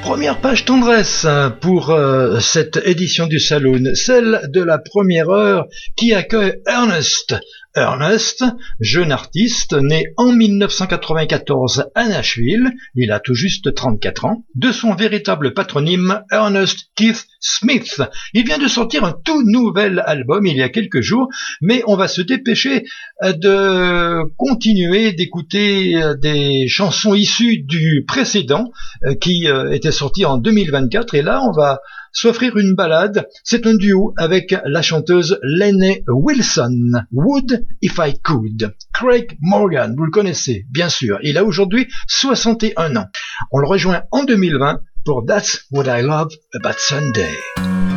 Première page tendresse pour cette édition du Saloon, celle de la première heure qui accueille Ernest. Ernest, jeune artiste, né en 1994 à Nashville, il a tout juste 34 ans, de son véritable patronyme Ernest Keith Smith. Il vient de sortir un tout nouvel album il y a quelques jours, mais on va se dépêcher de continuer d'écouter des chansons issues du précédent qui était sorti en 2024, et là on va s'offrir une balade. C'est un duo avec la chanteuse Lainey Wilson. Would If I Could. Craig Morgan, vous le connaissez, bien sûr. Il a aujourd'hui 61 ans. On le rejoint en 2020 pour That's What I Love About Sunday.